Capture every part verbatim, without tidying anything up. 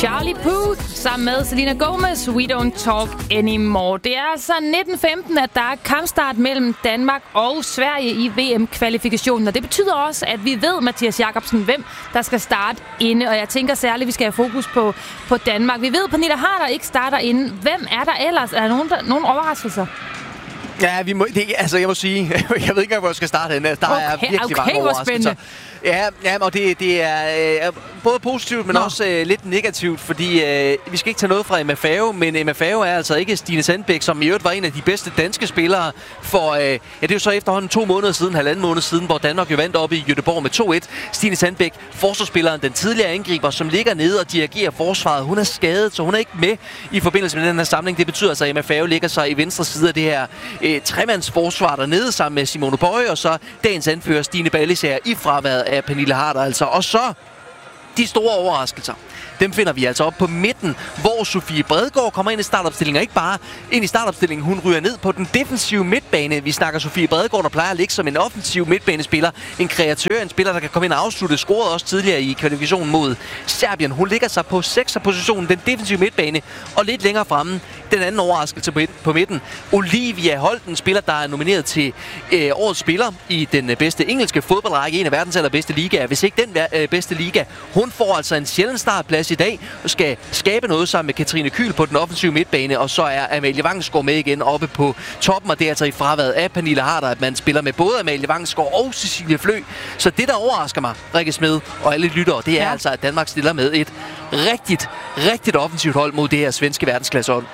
Charlie Puth sammen med Selena Gomez, We Don't Talk Anymore. Det er altså nitten femten, at der er kampstart mellem Danmark og Sverige i V M-kvalifikationen. Og det betyder også, at vi ved, Mathias Jakobsen, hvem der skal starte inde. Og jeg tænker særligt, at vi skal have fokus på, på Danmark. Vi ved, at Pernille Harder ikke starter inde. Hvem er der ellers? Er der nogen, der, nogen overraskelser? Ja, vi må, det, altså jeg må sige, jeg ved ikke engang, hvor jeg skal starte henne. Der okay, er virkelig okay, mange overraskelser. Ja, ja, og det, det er øh, både positivt, men Nå. også øh, lidt negativt, fordi øh, vi skal ikke tage noget fra M F A O, men M F A O er altså ikke Stine Sandbæk, som i øvrigt var en af de bedste danske spillere for, øh, ja, det er jo så efterhånden to måneder siden, halvanden måned siden, hvor Danmark jo vandt op i Göteborg med to et. Stine Sandbæk, forsvarsspilleren, den tidligere angriber, som ligger nede og dirigerer forsvaret. Hun er skadet, så hun er ikke med i forbindelse med den her samling. Det betyder altså, at M F A O ligger sig i venstre side af det her øh, tremandsforsvar dernede sammen med Simone Bøje, og så dagens anfører Stine Ballisager i fraværet af Pernille Harder altså. Og så de store overraskelser. Dem finder vi altså op på midten, hvor Sofie Bredegaard kommer ind i startopstillingen. Og ikke bare ind i startopstillingen, hun ryger ned på den defensive midtbane. Vi snakker Sofie Bredegaard, der plejer at ligge som en offensiv midtbanespiller. En kreatør, en spiller, der kan komme ind og afslutte. Scorede også tidligere i kvalifikationen mod Serbien. Hun ligger sig på sekser positionen, den defensive midtbane. Og lidt længere fremme, den anden overraskelse på midten. Olivia Holten, spiller, der er nomineret til øh, årets spiller i den bedste engelske fodboldrække. En af verdens allerbedste ligaer, hvis ikke den øh, bedste liga. Hun får altså en sjælden startplads i dag og skal skabe noget sammen med Katrine Kyhl på den offensive midtbane, og så er Amalie Vangsgaard med igen oppe på toppen, og det er altså i fraværet af Pernille Harder, at man spiller med både Amalie Vangsgaard og Cecilie Flø. Så det, der overrasker mig, Rikke Smed og alle lyttere, det er ja. altså, at Danmark stiller med et rigtigt, rigtigt offensivt hold mod det her svenske verdensklassehold.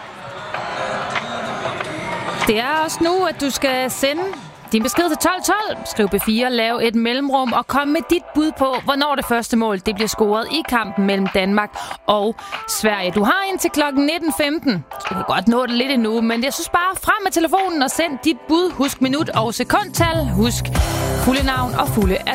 Det er også nu, at du skal sende din besked til tolv tolv. Skriv B fire, lav et mellemrum og kom med dit bud på, hvornår det første mål det bliver scoret i kampen mellem Danmark og Sverige. Du har indtil klokken nitten femten. Du kan godt nå det lidt endnu, men jeg synes bare frem med telefonen og send dit bud. Husk minut og sekundtal. Husk fulde navn og fulde